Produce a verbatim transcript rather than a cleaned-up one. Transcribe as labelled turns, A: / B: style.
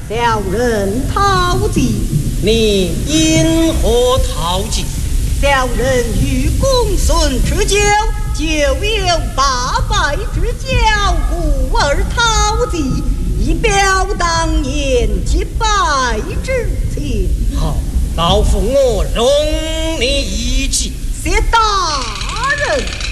A: 小人讨祭。
B: 你因何讨祭？
A: 小人与公孙之交，就有八拜之交，故而讨祭，以表当年结拜之情。
B: 好，老夫我容你一计。
A: 谢大人。